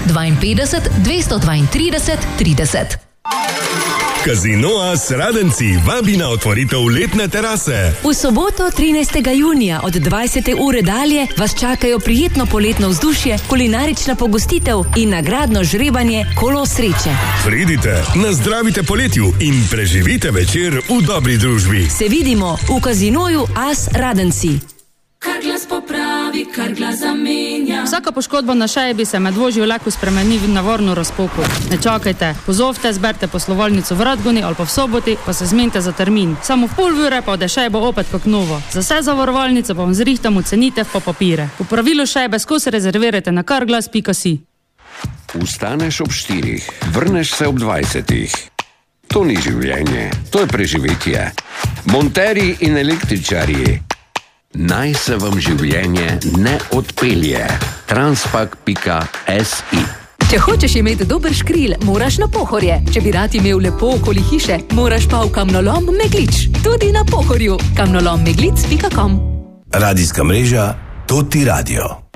52 232 30. Casino As Radenci vabi na otvoritev letne terase. V soboto 13. junija od 20. ure dalje vas čakajo prijetno poletno vzdušje, kulinarična pogostitev in nagradno žrebanje Kolo sreče. Pridite, nazdravite poletju in preživite večer v dobri družbi. Se vidimo v Casinoju As Radenci. Kar glas popravi, kar glas zamenja. Vsaka poškodba na šeji bi se med vožnjo lahko spremeni v navorno razpoko. Ne čakajte, pozovite, zberite poslovalnico v Radgoni ali pa v Soboti, pa se zmenite za termin. Samo v pol ure pa ode šejbo opet kak novo. Za vse zavarovalnice pa vam zrihtamo cenitev pa papire. V pravilu šejbe skozi rezervirajte na karglas.si. Vstaneš ob 4, vrneš se ob 20. To ni življenje, to je preživetje. Monterji in električarji. Naj se vam življenje ne odpelje. Transpak.si. Če hočeš imeti dober škril, moraš na Pohorje. Če bi rad imel lepo okoli hiše, moraš pa v kamnolom Meglič. Tudi na Pohorju. kamnolommeglic.com. Radijska mreža Toti Radio.